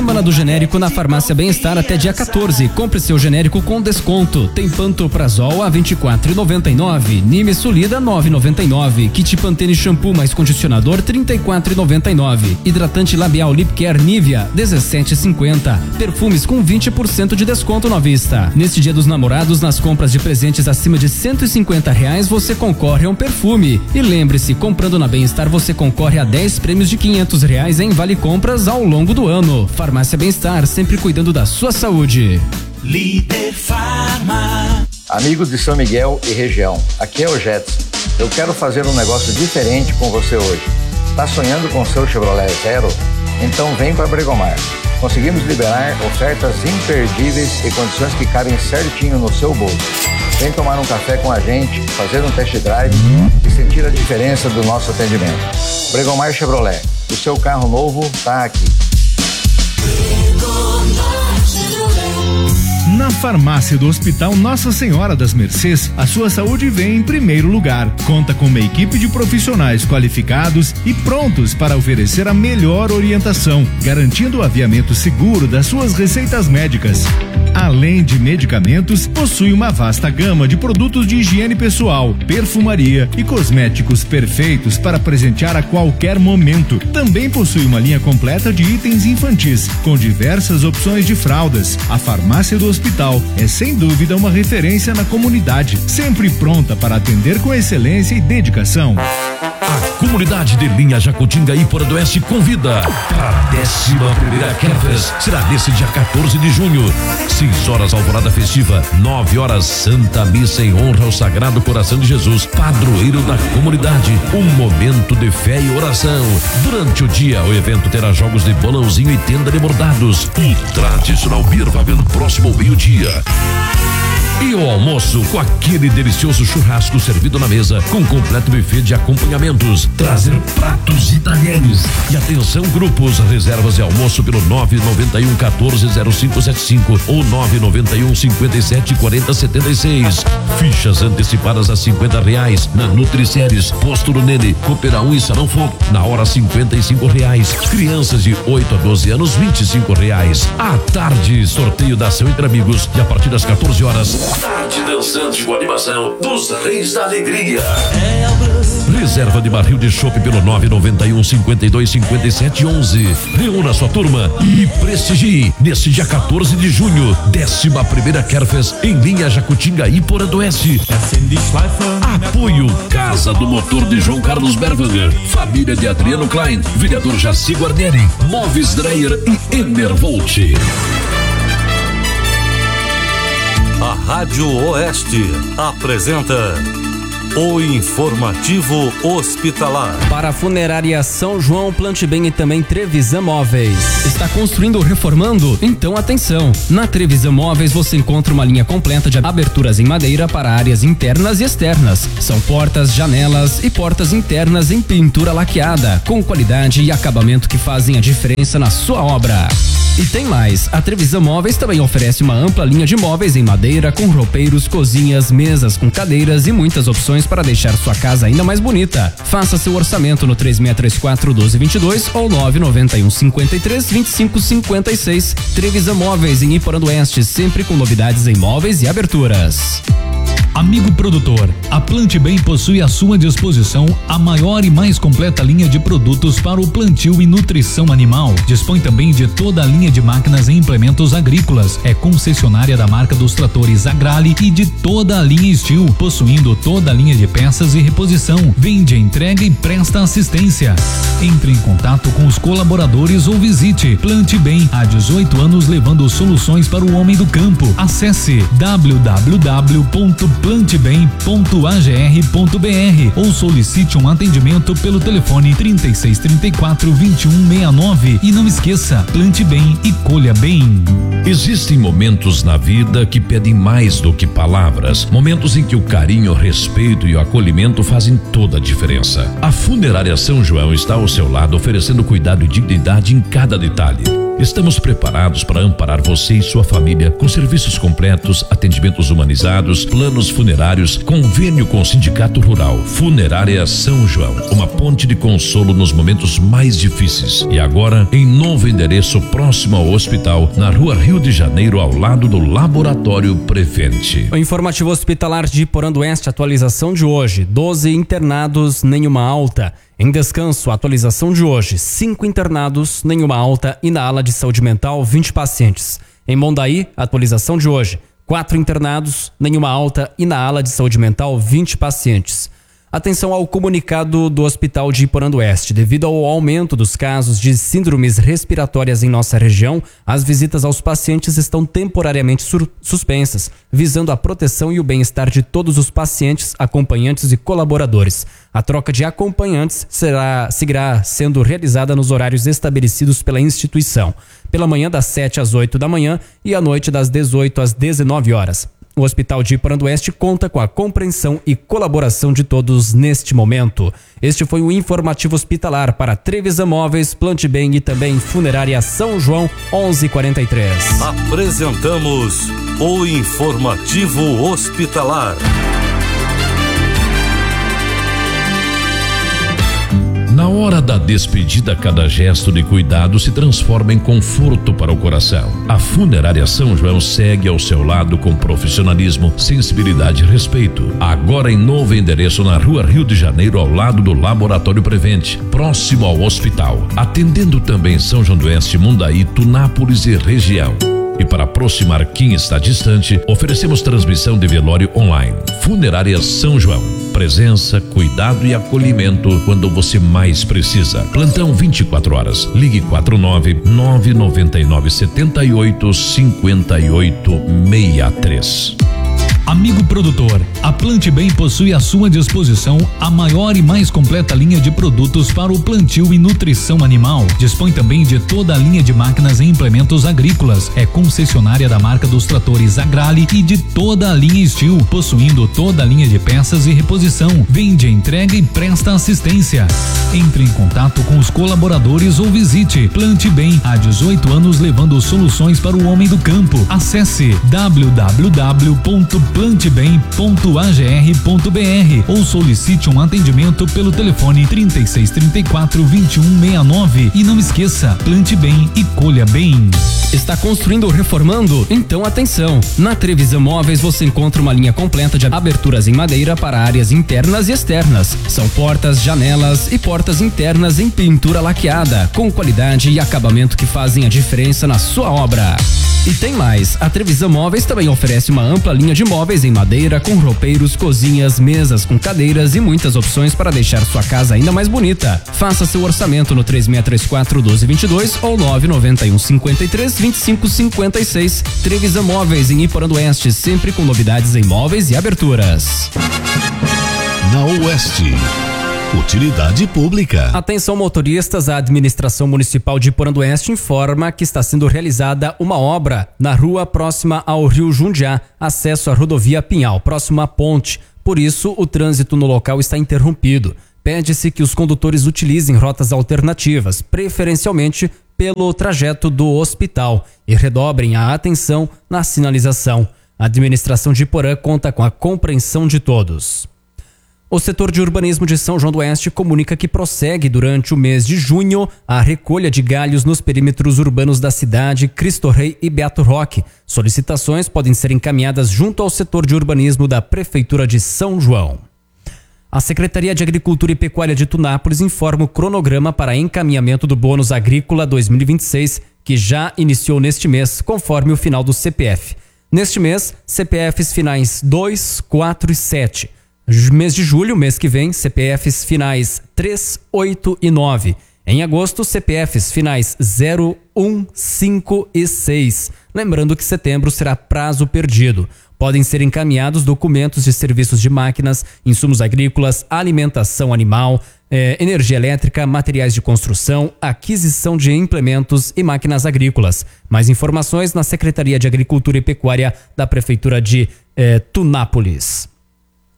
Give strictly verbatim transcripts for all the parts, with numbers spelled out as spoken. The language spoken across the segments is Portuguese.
Semana do Genérico na Farmácia Bem-Estar até dia quatorze. Compre seu genérico com desconto. Tem Pantoprazol a vinte e quatro reais e noventa e nove centavos. Nimesulida nove reais e noventa e nove centavos. Kit Pantene shampoo mais condicionador trinta e quatro reais e noventa e nove centavos. Hidratante labial Lip Care Nivea dezessete reais e cinquenta centavos. Perfumes com vinte por cento de desconto na vista. Neste Dia dos Namorados, nas compras de presentes acima de cento e cinquenta reais, você concorre a um perfume. E lembre-se, comprando na Bem-Estar você concorre a dez prêmios de quinhentos reais em vale compras ao longo do ano. Farmácia Bem-Estar, sempre cuidando da sua saúde. Líder Farma. Amigos de São Miguel e região, aqui é o Jetson. Eu quero fazer um negócio diferente com você hoje. Tá sonhando com seu Chevrolet Zero? Então vem para Bregomar. Conseguimos liberar ofertas imperdíveis e condições que cabem certinho no seu bolso. Vem tomar um café com a gente, fazer um test drive e sentir a diferença do nosso atendimento. Bregomar Chevrolet, o seu carro novo tá aqui. Na farmácia do Hospital Nossa Senhora das Mercês, a sua saúde vem em primeiro lugar. Conta com uma equipe de profissionais qualificados e prontos para oferecer a melhor orientação, garantindo o aviamento seguro das suas receitas médicas. Além de medicamentos, possui uma vasta gama de produtos de higiene pessoal, perfumaria e cosméticos perfeitos para presentear a qualquer momento. Também possui uma linha completa de itens infantis, com diversas opções de fraldas. A farmácia do Hospital é sem dúvida uma referência na comunidade, sempre pronta para atender com excelência e dedicação. A comunidade de Linha Jacutinga e Ipora do Oeste convida para a décima primeira Kerfest. Será nesse dia quatorze de junho. seis horas alvorada festiva, nove horas Santa Missa em honra ao Sagrado Coração de Jesus, padroeiro da comunidade. Um momento de fé e oração. Durante o dia, o evento terá jogos de bolãozinho e tenda de bordados. E tradicional beer vai no próximo meio-dia. E o almoço com aquele delicioso churrasco servido na mesa com completo buffet de acompanhamentos. Trazer pratos e talheres. E atenção grupos, reservas de almoço pelo nove nove um um quatro zero cinco sete cinco ou nove nove um cinquenta e sete quarenta setenta e seis. Fichas antecipadas a cinquenta reais na Nutriceres, Posto do Nene, Coopera um e Salão Fogo, na hora cinquenta e cinco reais. Crianças de oito a doze anos, vinte e cinco reais. À tarde, sorteio da ação entre amigos e a partir das quatorze horas. Tarde dançante com animação dos Reis da Alegria. Reserva de barril de chopp pelo nove nove um cinquenta e dois cinquenta e sete onze. Reúna sua turma e prestigie nesse dia quatorze de junho, décima primeira Kerfest em Linha Jacutinga e Ipora do Oeste. Apoio Casa do Motor de João Carlos Berwanger, família de Adriano Klein, vereador Jaci Guarnieri, Móveis Dreyer e Enervolt. A Rádio Oeste apresenta o Informativo Hospitalar. Para a Funerária São João, Plante Bem e também Trevisan Móveis. Está construindo ou reformando? Então atenção! Na Trevisan Móveis você encontra uma linha completa de aberturas em madeira para áreas internas e externas. São portas, janelas e portas internas em pintura laqueada, com qualidade e acabamento que fazem a diferença na sua obra. E tem mais, a Trevisan Móveis também oferece uma ampla linha de móveis em madeira com roupeiros, cozinhas, mesas com cadeiras e muitas opções para deixar sua casa ainda mais bonita. Faça seu orçamento no três seis três quatro um dois dois dois ou nove nove um cinquenta e três vinte e cinco cinquenta e seis. Trevisan Móveis em Ipora do Oeste, sempre com novidades em móveis e aberturas. Amigo produtor, a Plante Bem possui à sua disposição a maior e mais completa linha de produtos para o plantio e nutrição animal. Dispõe também de toda a linha de máquinas e implementos agrícolas. É concessionária da marca dos tratores Agrale e de toda a linha Steel, possuindo toda a linha de peças e reposição. Vende, entrega e presta assistência. Entre em contato com os colaboradores ou visite Plante Bem, há dezoito anos levando soluções para o homem do campo. Acesse w w w ponto plante bem ponto a g r ponto b r ou solicite um atendimento pelo telefone trinta e seis, trinta e quatro, vinte e um, sessenta e nove. E não esqueça, plante bem e colha bem. Existem momentos na vida que pedem mais do que palavras, momentos em que o carinho, o respeito e o acolhimento fazem toda a diferença. A Funerária São João está ao seu lado, oferecendo cuidado e dignidade em cada detalhe. Estamos preparados para amparar você e sua família com serviços completos, atendimentos humanizados, planos funerários, convênio com o Sindicato Rural. Funerária São João, uma ponte de consolo nos momentos mais difíceis. E agora, em novo endereço próximo ao hospital, na Rua Rio de Janeiro, ao lado do Laboratório Prevente. O informativo hospitalar de Iporã do Oeste, atualização de hoje: doze internados, nenhuma alta. Em descanso, atualização de hoje: cinco internados, nenhuma alta, e na ala de saúde mental, vinte pacientes. Em Mondaí, atualização de hoje: quatro internados, nenhuma alta, e na ala de saúde mental, vinte pacientes. Atenção ao comunicado do Hospital de Iporã do Oeste. Devido ao aumento dos casos de síndromes respiratórias em nossa região, as visitas aos pacientes estão temporariamente suspensas, visando a proteção e o bem-estar de todos os pacientes, acompanhantes e colaboradores. A troca de acompanhantes será, seguirá sendo realizada nos horários estabelecidos pela instituição, pela manhã das sete às oito da manhã e à noite das dezoito às dezenove horas. O Hospital de Iporã do Oeste conta com a compreensão e colaboração de todos neste momento. Este foi o informativo hospitalar para Trevisan Móveis, Plante Bem e também Funerária São João onze quarenta e três. Apresentamos o informativo hospitalar. Na hora da despedida, cada gesto de cuidado se transforma em conforto para o coração. A Funerária São João segue ao seu lado com profissionalismo, sensibilidade e respeito. Agora em novo endereço na Rua Rio de Janeiro, ao lado do Laboratório Prevente, próximo ao hospital. Atendendo também São João do Oeste, Mundaí, Tunápolis e região. E para aproximar quem está distante, oferecemos transmissão de velório online. Funerária São João. Presença, cuidado e acolhimento quando você mais precisa. Plantão vinte e quatro horas. Ligue quatro nove nove nove nove sete oito cinco oito seis três. Amigo produtor, a Plante Bem possui à sua disposição a maior e mais completa linha de produtos para o plantio e nutrição animal. Dispõe também de toda a linha de máquinas e implementos agrícolas. É concessionária da marca dos tratores Agrale e de toda a linha Steel, possuindo toda a linha de peças e reposição. Vende, entrega e presta assistência. Entre em contato com os colaboradores ou visite Plante Bem, há dezoito anos levando soluções para o homem do campo. Acesse w w w ponto plante bem ponto a g r ponto b r ou solicite um atendimento pelo telefone trinta e seis, trinta e quatro, vinte e um, sessenta e nove. E não esqueça, plante bem e colha bem. Está construindo ou reformando? Então atenção! Na Trevisan Móveis você encontra uma linha completa de aberturas em madeira para áreas internas e externas. São portas, janelas e portas internas em pintura laqueada, com qualidade e acabamento que fazem a diferença na sua obra. E tem mais, a Trevisan Móveis também oferece uma ampla linha de móveis em madeira com roupeiros, cozinhas, mesas com cadeiras e muitas opções para deixar sua casa ainda mais bonita. Faça seu orçamento no três seis três quatro, um dois dois dois ou nove nove um, cinco três, vinte e cinco cinquenta e seis. Trevisan Móveis em Iporã do Oeste, sempre com novidades em móveis e aberturas. Na Oeste, utilidade pública. Atenção motoristas, a administração municipal de Iporã do Oeste informa que está sendo realizada uma obra na rua próxima ao Rio Jundiá, acesso à rodovia Pinhal, próximo à ponte. Por isso, o trânsito no local está interrompido. Pede-se que os condutores utilizem rotas alternativas, preferencialmente pelo trajeto do hospital, e redobrem a atenção na sinalização. A administração de Iporã conta com a compreensão de todos. O setor de urbanismo de São João do Oeste comunica que prossegue durante o mês de junho a recolha de galhos nos perímetros urbanos da cidade, Cristo Rei e Beato Roque. Solicitações podem ser encaminhadas junto ao setor de urbanismo da Prefeitura de São João. A Secretaria de Agricultura e Pecuária de Tunápolis informa o cronograma para encaminhamento do bônus agrícola dois mil e vinte e seis, que já iniciou neste mês, conforme o final do C P F. Neste mês, C P Fs finais dois, quatro e sete. Mês de julho, mês que vem, C P Fs finais três, oito e nove. Em agosto, C P Fs finais zero, um, cinco e seis. Lembrando que setembro será prazo perdido. Podem ser encaminhados documentos de serviços de máquinas, insumos agrícolas, alimentação animal, eh, energia elétrica, materiais de construção, aquisição de implementos e máquinas agrícolas. Mais informações na Secretaria de Agricultura e Pecuária da Prefeitura de eh, Tunápolis.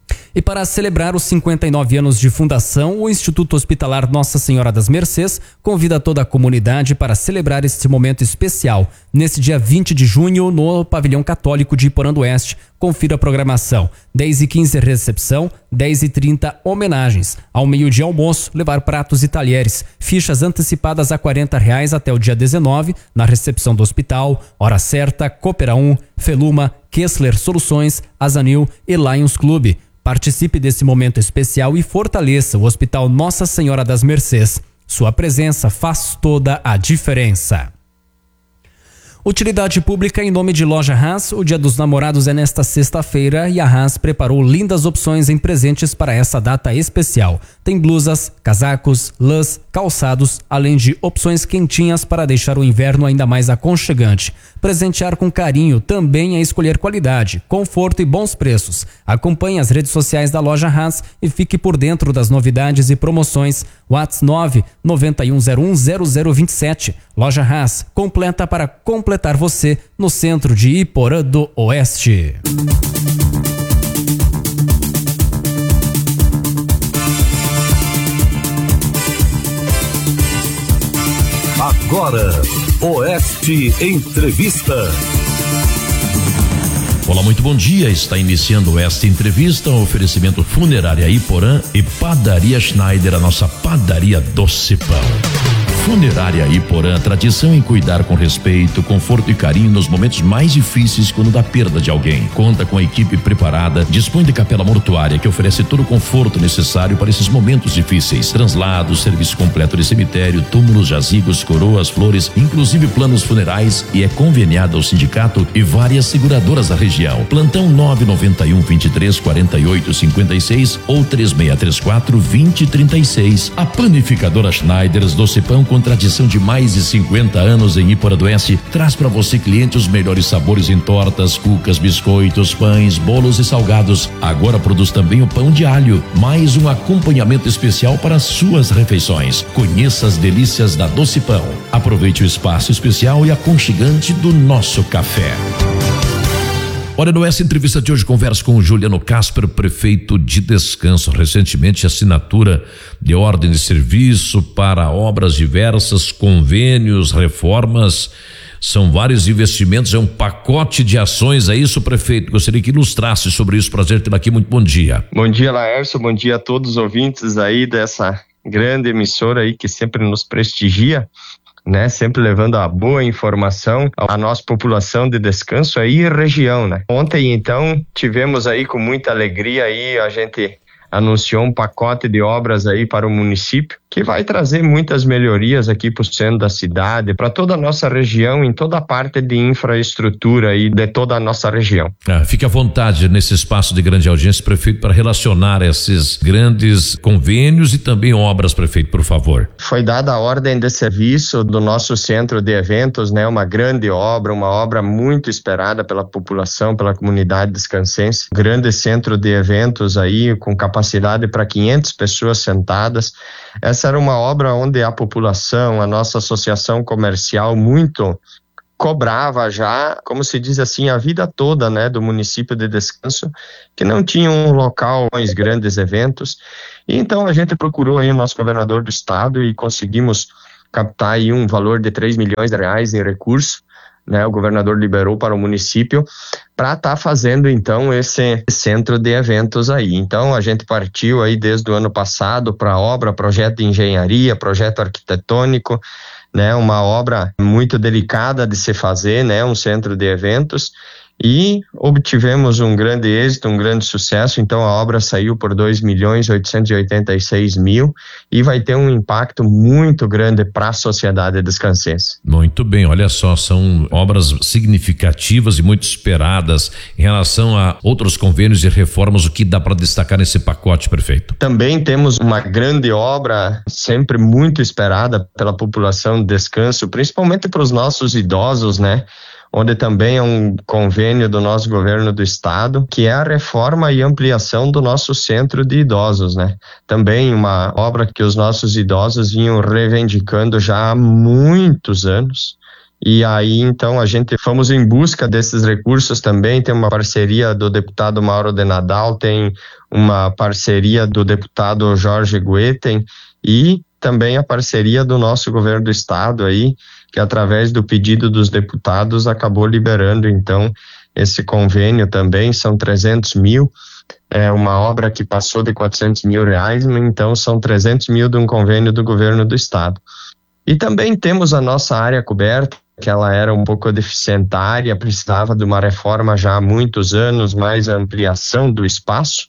E para celebrar os cinquenta e nove anos de fundação, o Instituto Hospitalar Nossa Senhora das Mercês convida toda a comunidade para celebrar este momento especial, nesse dia vinte de junho, no Pavilhão Católico de Iporã do Oeste. Confira a programação: dez e quinze recepção, dez e trinta homenagens. Ao meio-dia almoço, levar pratos e talheres. Fichas antecipadas a quarenta reais até o dia dezenove, na recepção do hospital. Hora certa, Coopera um, Feluma, Kessler Soluções, Azanil e Lions Clube. Participe desse momento especial e fortaleça o Hospital Nossa Senhora das Mercês. Sua presença faz toda a diferença. Utilidade pública em nome de Loja Haas. O Dia dos Namorados é nesta sexta-feira e a Haas preparou lindas opções em presentes para essa data especial. Tem blusas, casacos, lãs, calçados, além de opções quentinhas para deixar o inverno ainda mais aconchegante. Presentear com carinho também é escolher qualidade, conforto e bons preços. Acompanhe as redes sociais da Loja Haas e fique por dentro das novidades e promoções. WhatsApp nove nove um zero um zero zero dois sete. Loja Haas, completa para completar você no centro de Iporã do Oeste. Agora, Oeste Entrevista. Olá, muito bom dia. Está iniciando esta entrevista, um oferecimento Funerária Iporã e Padaria Schneider, a nossa padaria doce pão. Funerária Iporã, tradição em cuidar com respeito, conforto e carinho nos momentos mais difíceis quando da perda de alguém. Conta com a equipe preparada, dispõe de capela mortuária que oferece todo o conforto necessário para esses momentos difíceis. Translados, serviço completo de cemitério, túmulos, jazigos, coroas, flores, inclusive planos funerais, e é conveniada ao sindicato e várias seguradoras da região. Plantão nove nove um, vinte e três, quarenta e oito, cinquenta e seis ou três seis três quatro, vinte, trinta e seis. A panificadora Schneiders Doce Pão, com tradição de mais de cinquenta anos em Iporã do Oeste, traz para você, cliente, os melhores sabores em tortas, cucas, biscoitos, pães, bolos e salgados. Agora produz também o pão de alho, mais um acompanhamento especial para suas refeições. Conheça as delícias da Doce Pão. Aproveite o espaço especial e aconchegante do nosso café. Olha, no essa entrevista de hoje converso com o Juliano Casper, prefeito de Descanso. Recentemente, assinatura de ordem de serviço para obras diversas, convênios, reformas. São vários investimentos, é um pacote de ações, é isso, prefeito? Gostaria que ilustrasse sobre isso. Prazer ter aqui, muito bom dia. Bom dia, Laércio, bom dia a todos os ouvintes aí dessa grande emissora aí que sempre nos prestigia, né, sempre levando a boa informação à nossa população de Descanso aí e região, né. Ontem, então, tivemos aí com muita alegria aí, a gente anunciou um pacote de obras aí para o município, que vai trazer muitas melhorias aqui para o centro da cidade, para toda a nossa região, em toda a parte de infraestrutura aí de toda a nossa região. Ah, fique à vontade nesse espaço de grande audiência, prefeito, para relacionar esses grandes convênios e também obras, prefeito, por favor. Foi dada a ordem de serviço do nosso centro de eventos, né? Uma grande obra, uma obra muito esperada pela população, pela comunidade descansense. Grande centro de eventos aí, com capacidade para quinhentas pessoas sentadas. Essa era uma obra onde a população, a nossa associação comercial muito cobrava já, como se diz assim, a vida toda, né, do município de Descanso, que não tinha um local com os grandes eventos. E então a gente procurou aí o nosso governador do estado e conseguimos captar aí um valor de três milhões de reais em recurso, né, o governador liberou para o município para estar tá fazendo então esse centro de eventos aí. Então a gente partiu aí desde o ano passado para a obra, projeto de engenharia, projeto arquitetônico, né, uma obra muito delicada de se fazer, né, um centro de eventos, e obtivemos um grande êxito, um grande sucesso. Então a obra saiu por dois milhões oitocentos e oitenta e seis mil e vai ter um impacto muito grande para a sociedade descansense. Muito bem, olha só, são obras significativas e muito esperadas. Em relação a outros convênios e reformas, o que dá para destacar nesse pacote, prefeito? Também temos uma grande obra sempre muito esperada pela população de Descanso, principalmente para os nossos idosos, né? Onde também é um convênio do nosso governo do estado, que é a reforma e ampliação do nosso centro de idosos, né? Também uma obra que os nossos idosos vinham reivindicando já há muitos anos, E aí, então, a gente fomos em busca desses recursos também. Tem uma parceria do deputado Mauro de Nadal, tem uma parceria do deputado Jorge Gueten e também a parceria do nosso governo do estado aí, que através do pedido dos deputados acabou liberando, então, esse convênio também. São trezentos mil, é uma obra que passou de quatrocentos mil reais, então são trezentos mil de um convênio do governo do estado. E também temos a nossa área coberta, que ela era um pouco deficitária, precisava de uma reforma já há muitos anos, mais ampliação do espaço,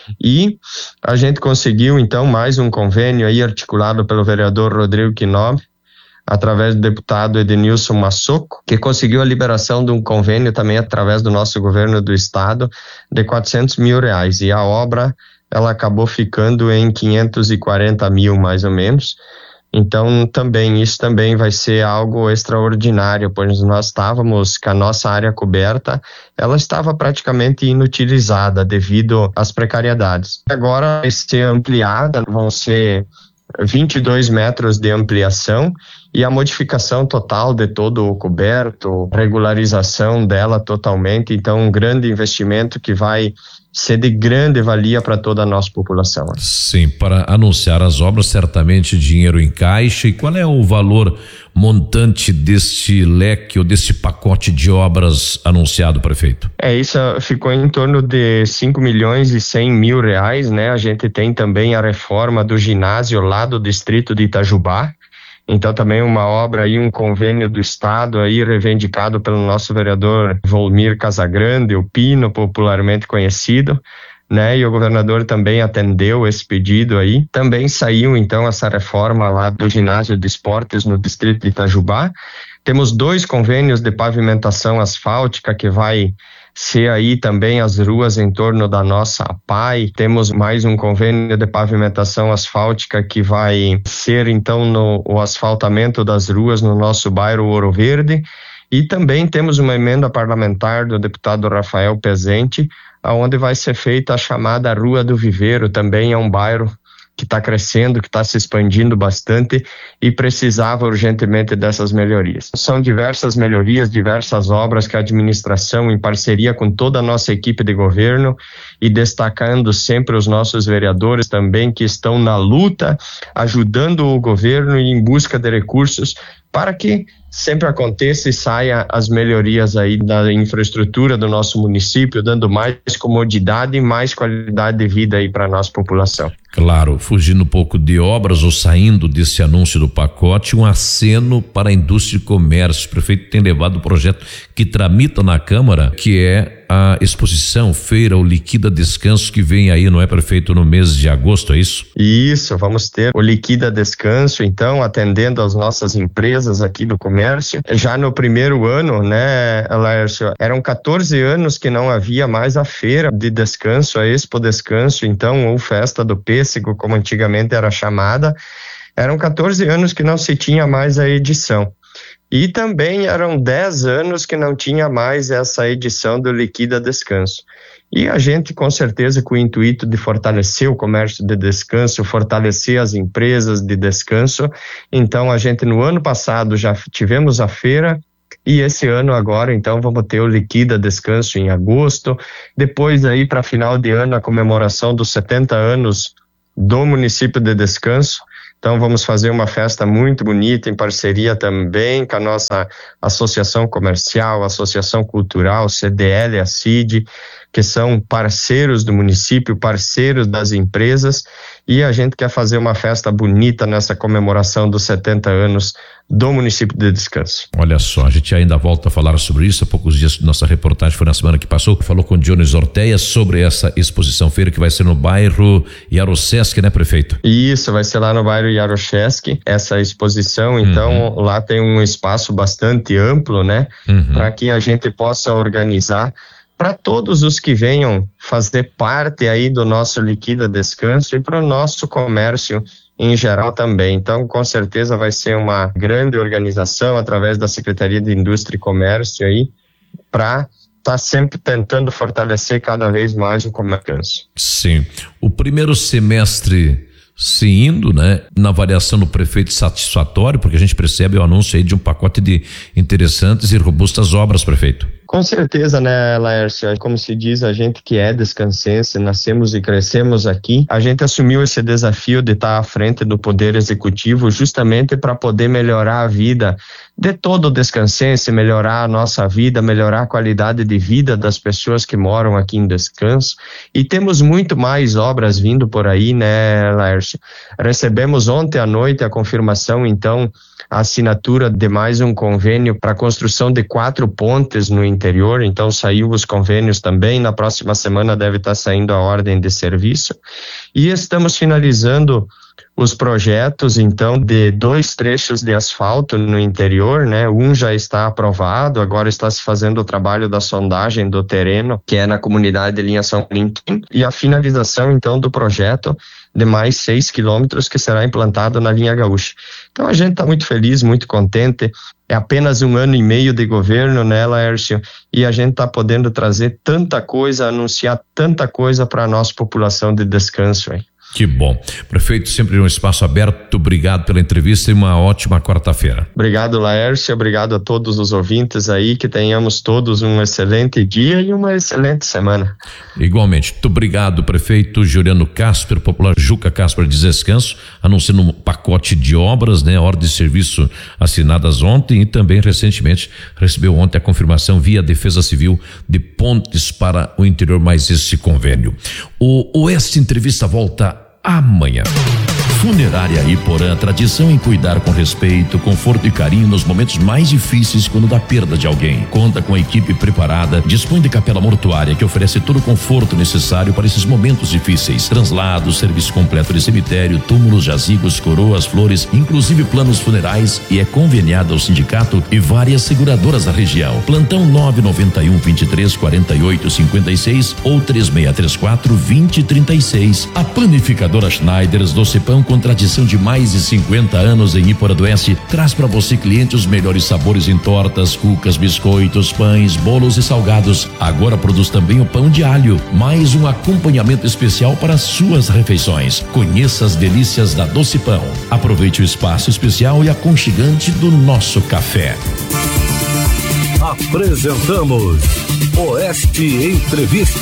e a gente conseguiu então mais um convênio aí articulado pelo vereador Rodrigo Quinob, através do deputado Edenilson Massoco, que conseguiu a liberação de um convênio também através do nosso governo do estado de quatrocentos mil reais, e a obra ela acabou ficando em quinhentos e quarenta mil mais ou menos. Então, também, isso também vai ser algo extraordinário, pois nós estávamos com a nossa área coberta, ela estava praticamente inutilizada devido às precariedades. Agora vai ser ampliada, vão ser vinte e dois metros de ampliação e a modificação total de todo o coberto, regularização dela totalmente. Então, um grande investimento que vai ser de grande valia para toda a nossa população. Sim, para anunciar as obras, certamente dinheiro em caixa. E qual é o valor montante deste leque ou deste pacote de obras anunciado, prefeito? É, isso ficou em torno de cinco milhões e cem mil reais, né? A gente tem também a reforma do ginásio lá do distrito de Itajubá. Então também uma obra aí, um convênio do estado aí reivindicado pelo nosso vereador Volmir Casagrande, o Pino, popularmente conhecido, né? E o governador também atendeu esse pedido aí. Também saiu então essa reforma lá do ginásio de esportes no distrito de Itajubá. Temos dois convênios de pavimentação asfáltica que vai ser aí também as ruas em torno da nossa A P A I. Temos mais um convênio de pavimentação asfáltica que vai ser então no, o asfaltamento das ruas no nosso bairro Ouro Verde. E também temos uma emenda parlamentar do deputado Rafael Pezente, onde vai ser feita a chamada Rua do Viveiro. Também é um bairro que está crescendo, que está se expandindo bastante e precisava urgentemente dessas melhorias. São diversas melhorias, diversas obras que a administração, em parceria com toda a nossa equipe de governo e destacando sempre os nossos vereadores também que estão na luta, ajudando o governo e em busca de recursos para que sempre aconteça e saia as melhorias aí da infraestrutura do nosso município, dando mais comodidade e mais qualidade de vida aí para a nossa população. Claro, fugindo um pouco de obras ou saindo desse anúncio do pacote, um aceno para a indústria e comércio. O prefeito tem levado o projeto que tramita na Câmara, que é a exposição, feira, o Liquida Descanso, que vem aí, não é, prefeito, no mês de agosto, é isso? Isso, vamos ter o Liquida Descanso, então, atendendo as nossas empresas aqui do comércio. Já no primeiro ano, né, Laércio, eram quatorze anos que não havia mais a feira de descanso, a Expo Descanso, então, ou Festa do Pêssego, como antigamente era chamada. Eram quatorze anos que não se tinha mais a edição. E também eram dez anos que não tinha mais essa edição do Liquida Descanso. E a gente, com certeza, com o intuito de fortalecer o comércio de descanso, fortalecer as empresas de descanso. Então, a gente, no ano passado, já tivemos a feira. E esse ano agora, então, vamos ter o Liquida Descanso em agosto. Depois, aí, para final de ano, a comemoração dos setenta anos do município de Descanso. Então vamos fazer uma festa muito bonita em parceria também com a nossa associação comercial, associação cultural, C D L, a C I D, que são parceiros do município, parceiros das empresas, e a gente quer fazer uma festa bonita nessa comemoração dos setenta anos do município de Descanso. Olha só, a gente ainda volta a falar sobre isso. Há poucos dias, nossa reportagem foi na semana que passou, falou com o Dionis Orteia sobre essa exposição feira que vai ser no bairro Yarochesky, né, prefeito? Isso, vai ser lá no bairro Yarochesky, essa exposição. Então, uhum. Lá tem um espaço bastante amplo, né, uhum. para que a gente possa organizar para todos os que venham fazer parte aí do nosso Liquida Descanso e para o nosso comércio em geral também. Então, com certeza vai ser uma grande organização através da Secretaria de Indústria e Comércio aí, para estar tá sempre tentando fortalecer cada vez mais o comércio. Sim. O primeiro semestre se indo, né, na avaliação do prefeito satisfatório, porque a gente percebe o anúncio aí de um pacote de interessantes e robustas obras, prefeito. Com certeza, né, Laércio? Como se diz, a gente que é descansense, nascemos e crescemos aqui, a gente assumiu esse desafio de estar à frente do Poder Executivo justamente para poder melhorar a vida de todo o descansense, melhorar a nossa vida, melhorar a qualidade de vida das pessoas que moram aqui em Descanso. E temos muito mais obras vindo por aí, né, Laércio? Recebemos ontem à noite a confirmação, então, a assinatura de mais um convênio para a construção de quatro pontes no interior, então saiu os convênios também, na próxima semana deve estar saindo a ordem de serviço, e estamos finalizando os projetos, então, de dois trechos de asfalto no interior, né? Um já está aprovado, agora está se fazendo o trabalho da sondagem do terreno, que é na comunidade de Linha São Quintim, e a finalização, então, do projeto de mais seis quilômetros que será implantado na linha gaúcha. Então a gente está muito feliz, muito contente. É apenas um ano e meio de governo, né, Laércio? E a gente está podendo trazer tanta coisa, anunciar tanta coisa para a nossa população de Descanso, hein? Que bom. Prefeito, sempre um espaço aberto. Obrigado pela entrevista e uma ótima quarta-feira. Obrigado, Laércio. Obrigado a todos os ouvintes aí. Que tenhamos todos um excelente dia e uma excelente semana. Igualmente. Muito obrigado, prefeito Juliano Casper, popular Juca Casper de Descanso, anunciando um pacote de obras, né? Ordem de serviço assinadas ontem e também recentemente recebeu ontem a confirmação via Defesa Civil de pontes para o interior, mais esse convênio. O Oeste Entrevista volta amanhã. Funerária Iporã, tradição em cuidar com respeito, conforto e carinho nos momentos mais difíceis quando da perda de alguém. Conta com a equipe preparada, dispõe de capela mortuária que oferece todo o conforto necessário para esses momentos difíceis. Translados, serviço completo de cemitério, túmulos, jazigos, coroas, flores, inclusive planos funerais, e é conveniada ao sindicato e várias seguradoras da região. Plantão nove nove um, vinte e três, quarenta e oito, cinquenta e seis ou três seis três quatro, vinte, trinta e seis. A panificadora Schneiders Doce Pão, com tradição de mais de cinquenta anos em Iporã do Oeste, traz para você, cliente, os melhores sabores em tortas, cucas, biscoitos, pães, bolos e salgados. Agora produz também o pão de alho, mais um acompanhamento especial para suas refeições. Conheça as delícias da Doce Pão. Aproveite o espaço especial e aconchegante do nosso café. Apresentamos Oeste Entrevista.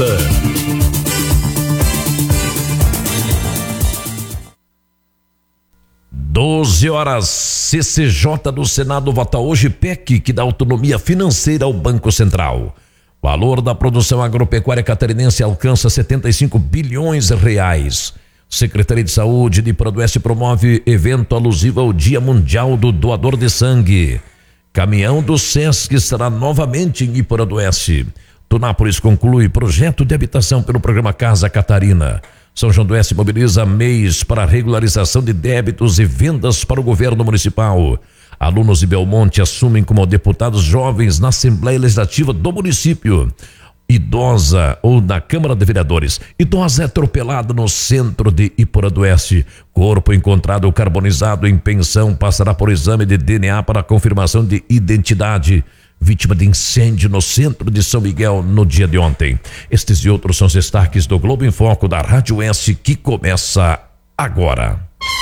doze horas, C C J do Senado vota hoje P E C que dá autonomia financeira ao Banco Central. Valor da produção agropecuária catarinense alcança setenta e cinco bilhões de reais. Secretaria de Saúde de Iporã do Oeste promove evento alusivo ao Dia Mundial do Doador de Sangue. Caminhão do Sesc estará novamente em Iporã do Oeste. Tunápolis conclui projeto de habitação pelo programa Casa Catarina. São João do Oeste mobiliza M E I S para regularização de débitos e vendas para o governo municipal. Alunos de Belmonte assumem como deputados jovens na Assembleia Legislativa do município. Idosa, ou na Câmara de Vereadores, idosa é atropelada no centro de Iporã do Oeste. Corpo encontrado carbonizado em pensão passará por exame de D N A para confirmação de identidade. Vítima de incêndio no centro de São Miguel no dia de ontem. Estes e outros são os destaques do Globo em Foco da Rádio Oeste, que começa agora.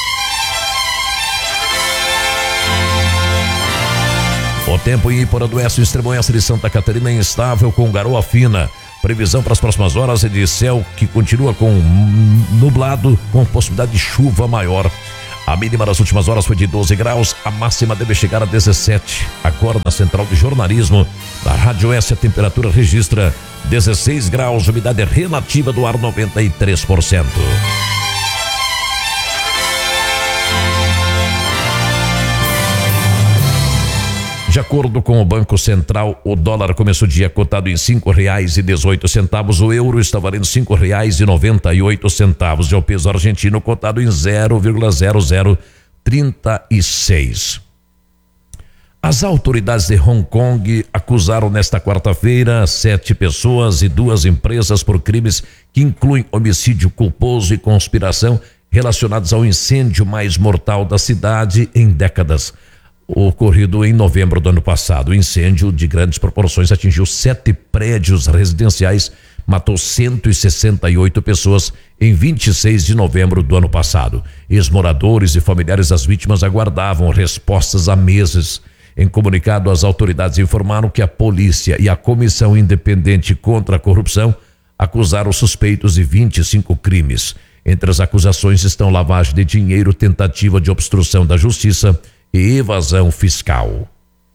O tempo em Iporã do Oeste, extremo oeste de Santa Catarina é instável com garoa fina. Previsão para as próximas horas é de céu que continua com nublado, com possibilidade de chuva maior. A mínima das últimas horas foi de doze graus, a máxima deve chegar a dezessete. Agora na Central de Jornalismo da Rádio Oeste, a temperatura registra dezesseis graus, umidade relativa do ar noventa e três por cento. De acordo com o Banco Central, o dólar começou o dia cotado em cinco reais e dezoito centavos, o euro está valendo cinco reais e noventa e oito centavos, e o peso argentino cotado em zero vírgula zero zero trinta e seis. As autoridades de Hong Kong acusaram nesta quarta-feira sete pessoas e duas empresas por crimes que incluem homicídio culposo e conspiração relacionados ao incêndio mais mortal da cidade em décadas. Ocorrido em novembro do ano passado, o incêndio de grandes proporções atingiu sete prédios residenciais matou cento e sessenta e oito pessoas em vinte e seis de novembro do ano passado. Ex-moradores e familiares das vítimas aguardavam respostas há meses. Em comunicado, as autoridades informaram que a polícia e a Comissão Independente contra a Corrupção acusaram suspeitos de vinte e cinco crimes. Entre as acusações estão lavagem de dinheiro, tentativa de obstrução da justiça e evasão fiscal.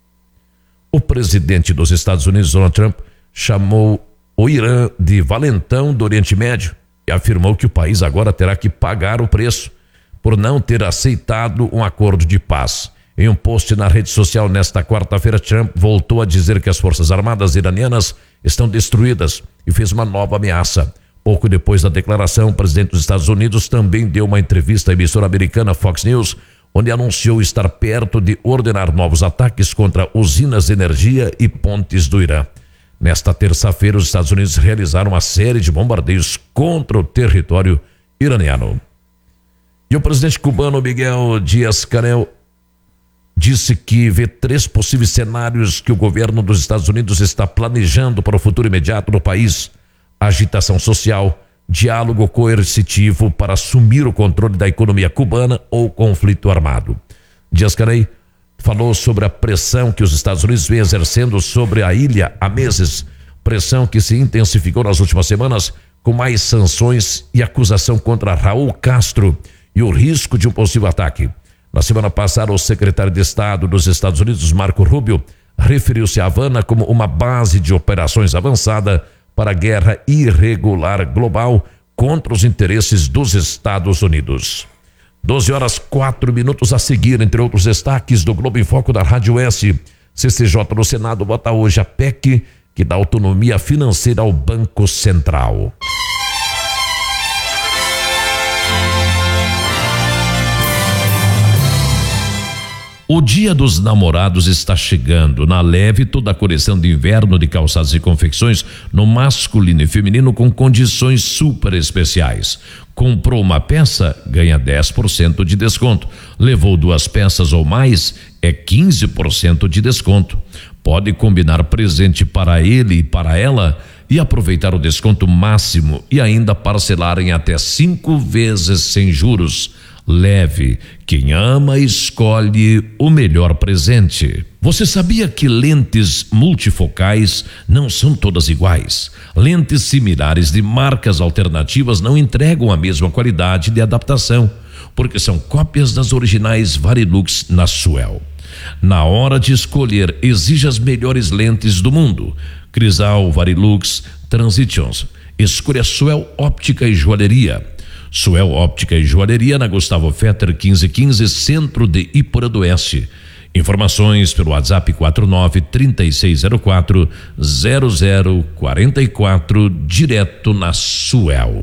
O presidente dos Estados Unidos, Donald Trump, chamou o Irã de valentão do Oriente Médio e afirmou que o país agora terá que pagar o preço por não ter aceitado um acordo de paz. Em um post na rede social nesta quarta-feira, Trump voltou a dizer que as forças armadas iranianas estão destruídas e fez uma nova ameaça. Pouco depois da declaração, o presidente dos Estados Unidos também deu uma entrevista à emissora americana Fox News, onde anunciou estar perto de ordenar novos ataques contra usinas de energia e pontes do Irã. Nesta terça-feira, os Estados Unidos realizaram uma série de bombardeios contra o território iraniano. E o presidente cubano Miguel Díaz-Canel disse que vê três possíveis cenários que o governo dos Estados Unidos está planejando para o futuro imediato do país: agitação social, diálogo coercitivo para assumir o controle da economia cubana ou conflito armado. Díaz-Canel falou sobre a pressão que os Estados Unidos vêm exercendo sobre a ilha há meses, pressão que se intensificou nas últimas semanas com mais sanções e acusação contra Raul Castro e o risco de um possível ataque. Na semana passada, o secretário de Estado dos Estados Unidos, Marco Rubio, referiu-se a Havana como uma base de operações avançada para a guerra irregular global contra os interesses dos Estados Unidos. doze horas quatro minutos a seguir, entre outros destaques do Globo em Foco da Rádio S. C C J no Senado vota hoje a P E C que dá autonomia financeira ao Banco Central. O Dia dos Namorados está chegando. Na Leve, toda a coleção de inverno de calçados e confecções no masculino e feminino com condições super especiais. Comprou uma peça, ganha dez por cento de desconto. Levou duas peças ou mais, é quinze por cento de desconto. Pode combinar presente para ele e para ela e aproveitar o desconto máximo e ainda parcelar em até cinco vezes sem juros. Leve, quem ama escolhe o melhor presente. Você sabia que lentes multifocais não são todas iguais? Lentes similares de marcas alternativas não entregam a mesma qualidade de adaptação, porque são cópias das originais Varilux na Suel. Na hora de escolher, exija as melhores lentes do mundo. Crisal, Varilux, Transitions. Escolha Suel Óptica e Joalheria. Suel Óptica e Joalheria na Gustavo Fetter quinze quinze, centro de Iporã do Oeste. Informações pelo WhatsApp quatro nove, três seis zero quatro, zero zero quatro quatro, direto na Suel.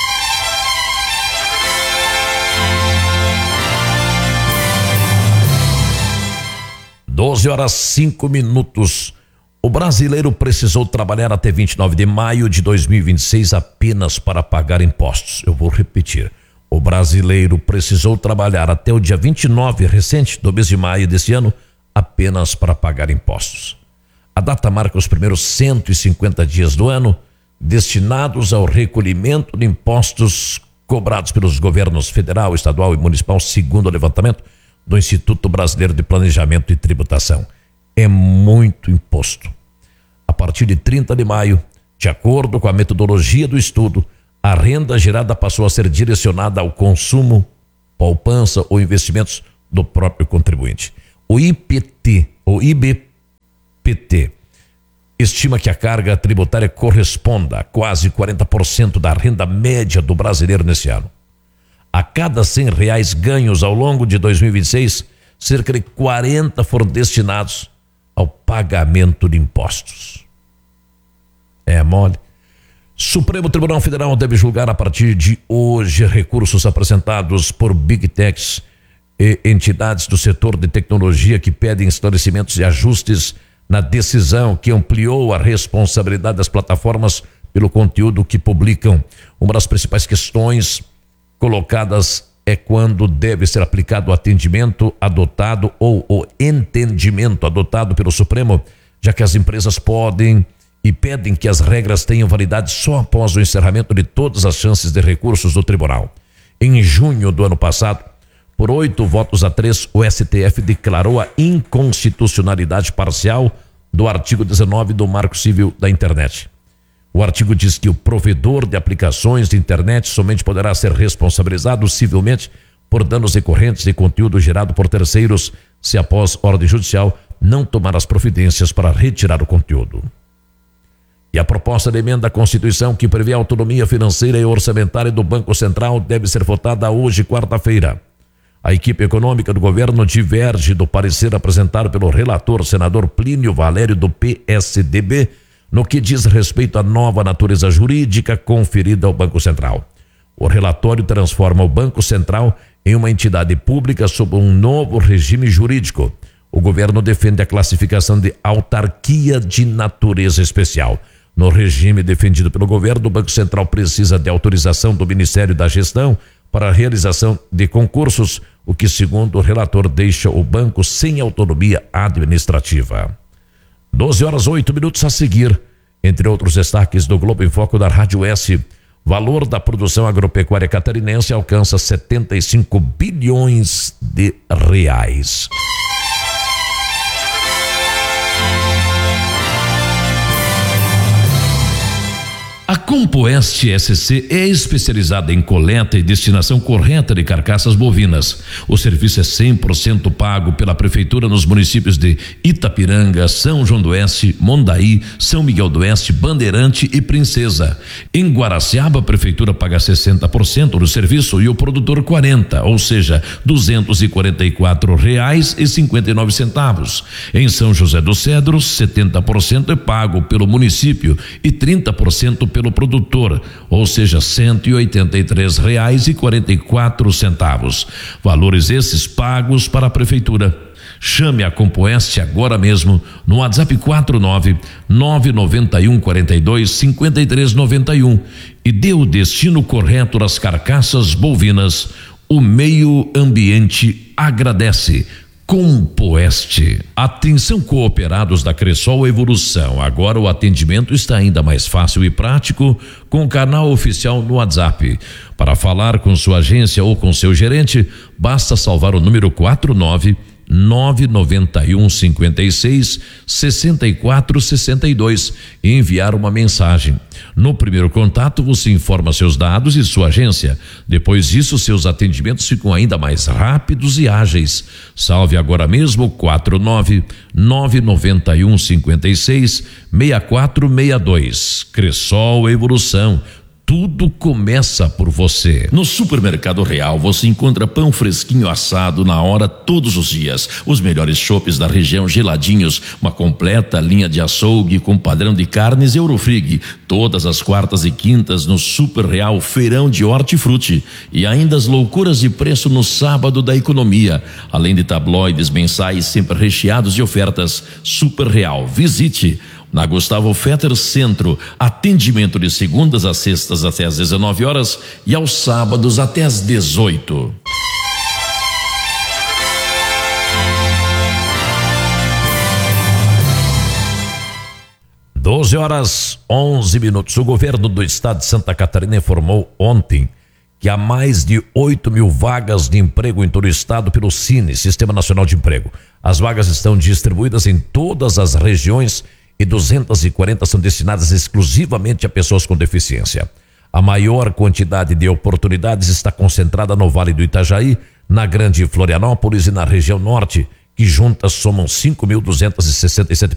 doze horas cinco minutos. O brasileiro precisou trabalhar até vinte e nove de maio de dois mil e vinte e seis apenas para pagar impostos. Eu vou repetir. O brasileiro precisou trabalhar até o dia vinte e nove recente do mês de maio desse ano apenas para pagar impostos. A data marca os primeiros cento e cinquenta dias do ano destinados ao recolhimento de impostos cobrados pelos governos federal, estadual e municipal, segundo o levantamento do Instituto Brasileiro de Planejamento e Tributação. É muito imposto. A partir de trinta de maio, de acordo com a metodologia do estudo, a renda gerada passou a ser direcionada ao consumo, poupança ou investimentos do próprio contribuinte. O I P T, ou I B P T, estima que a carga tributária corresponda a quase quarenta por cento da renda média do brasileiro nesse ano. A cada cem reais ganhos ao longo de dois mil e vinte e seis, cerca de quarenta foram destinados ao pagamento de impostos. É mole. Supremo Tribunal Federal deve julgar a partir de hoje recursos apresentados por Big Techs e entidades do setor de tecnologia que pedem esclarecimentos e ajustes na decisão que ampliou a responsabilidade das plataformas pelo conteúdo que publicam. Uma das principais questões colocadas é quando deve ser aplicado o atendimento adotado ou o entendimento adotado pelo Supremo, já que as empresas podem e pedem que as regras tenham validade só após o encerramento de todas as chances de recursos do tribunal. Em junho do ano passado, por oito votos a três, o S T F declarou a inconstitucionalidade parcial do artigo dezenove do Marco Civil da Internet. O artigo diz que o provedor de aplicações de internet somente poderá ser responsabilizado civilmente por danos decorrentes de conteúdo gerado por terceiros, se após ordem judicial não tomar as providências para retirar o conteúdo. E a proposta de emenda à Constituição que prevê a autonomia financeira e orçamentária do Banco Central deve ser votada hoje, quarta-feira. A equipe econômica do governo diverge do parecer apresentado pelo relator senador Plínio Valério do P S D B no que diz respeito à nova natureza jurídica conferida ao Banco Central. O relatório transforma o Banco Central em uma entidade pública sob um novo regime jurídico. O governo defende a classificação de autarquia de natureza especial. No regime defendido pelo governo, o Banco Central precisa de autorização do Ministério da Gestão para a realização de concursos, o que, segundo o relator, deixa o banco sem autonomia administrativa. doze horas, oito minutos a seguir. Entre outros destaques do Globo em Foco da Rádio S, valor da produção agropecuária catarinense alcança setenta e cinco bilhões de reais. A Compoeste S C é especializada em coleta e destinação correta de carcaças bovinas. O serviço é cem por cento pago pela Prefeitura nos municípios de Itapiranga, São João do Oeste, Mondaí, São Miguel do Oeste, Bandeirante e Princesa. Em Guaraciaba, a Prefeitura paga sessenta por cento do serviço e o produtor quarenta por cento, ou seja, duzentos e quarenta e quatro reais e cinquenta e nove centavos. Em São José dos Cedros, setenta por cento é pago pelo município e trinta por cento pelo pelo produtor, ou seja, cento e oitenta e três reais e quarenta e quatro centavos. Valores esses pagos para a Prefeitura. Chame a Compoeste agora mesmo no WhatsApp quatro nove nove nove um quatro dois cinco três nove um e dê o destino correto das carcaças bovinas. O meio ambiente agradece. Compoeste. Atenção, cooperados da Cressol Evolução. Agora o atendimento está ainda mais fácil e prático com o canal oficial no WhatsApp. Para falar com sua agência ou com seu gerente, basta salvar o número quatro nove nove nove um cinco seis seis quatro seis dois e enviar uma mensagem. No primeiro contato, você informa seus dados e sua agência. Depois disso, seus atendimentos ficam ainda mais rápidos e ágeis. Salve agora mesmo quatro nove nove nove um cinco seis seis quatro seis dois. Cressol Evolução. Tudo começa por você. No Supermercado Real você encontra pão fresquinho assado na hora todos os dias. Os melhores chopes da região geladinhos, uma completa linha de açougue com padrão de carnes Eurofrig. Todas as quartas e quintas no Super Real Feirão de Hortifruti. E ainda as loucuras de preço no sábado da economia. Além de tabloides mensais sempre recheados de ofertas. Super Real, visite. Na Gustavo Fetter Centro, atendimento de segundas a sextas até às dezenove horas e aos sábados até às dezoito. doze horas, onze minutos. O governo do estado de Santa Catarina informou ontem que há mais de oito mil vagas de emprego em todo o estado pelo Cine, Sistema Nacional de Emprego. As vagas estão distribuídas em todas as regiões e duzentas e quarenta são destinadas exclusivamente a pessoas com deficiência. A maior quantidade de oportunidades está concentrada no Vale do Itajaí, na Grande Florianópolis e na região norte, que juntas somam cinco mil duzentas e sessenta e sete